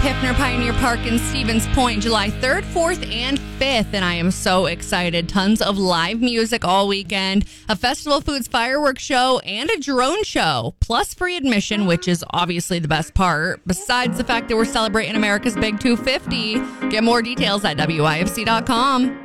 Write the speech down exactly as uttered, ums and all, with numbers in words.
Piffner Pioneer Park in Stevens Point, July third, fourth, and fifth. And I am so excited. Tons of live music all weekend, a Festival Foods fireworks show, and a drone show, plus free admission, which is obviously the best part, besides the fact that we're celebrating America's Big two fifty. Get more details at W I F C dot com.